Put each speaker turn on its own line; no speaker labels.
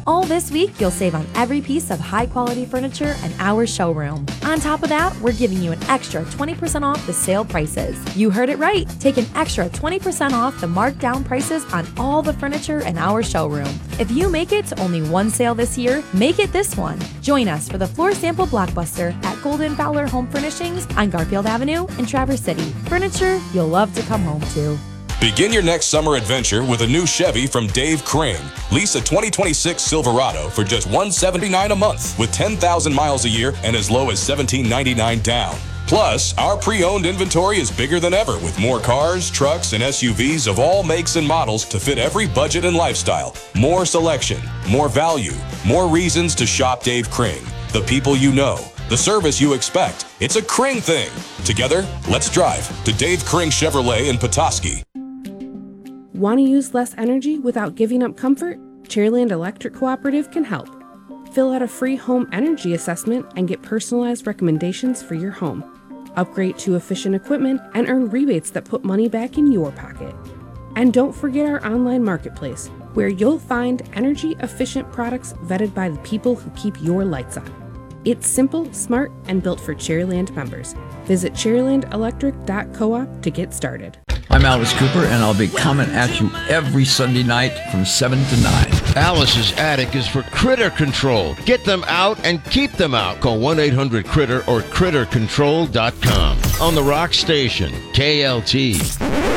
All this week, you'll save on every piece of high-quality furniture in our showroom. On top of that, we're giving you an extra 20% off the sale prices. You heard it right. Take an extra 20% off the marked down prices on all the furniture in our showroom. If you make it to only one sale this year, make it this one. Join us for the floor sample blockbuster at Golden Fowler Home Furnishings on Garfield Avenue in Traverse City. Furniture you'll love to come home to.
Begin your next summer adventure with a new Chevy from Dave Kring. Lease a 2026 Silverado for just $179 a month with 10,000 miles a year and as low as $17.99 down. Plus, our pre-owned inventory is bigger than ever with more cars, trucks, and SUVs of all makes and models to fit every budget and lifestyle. More selection, more value, more reasons to shop Dave Kring. The people you know, the service you expect. It's a Kring thing. Together, let's drive to Dave Kring Chevrolet in Petoskey.
Want to use less energy without giving up comfort? Cherryland Electric Cooperative can help. Fill out a free home energy assessment and get personalized recommendations for your home. Upgrade to efficient equipment and earn rebates that put money back in your pocket. And don't forget our online marketplace, where you'll find energy-efficient products vetted by the people who keep your lights on. It's simple, smart, and built for Cherryland members. Visit cherrylandelectric.coop to get started.
I'm Alice Cooper, and I'll be coming at you every Sunday night from 7 to 9.
Alice's Attic is for critter control. Get them out and keep them out. Call 1-800-CRITTER or CritterControl.com. On the Rock Station, KLT.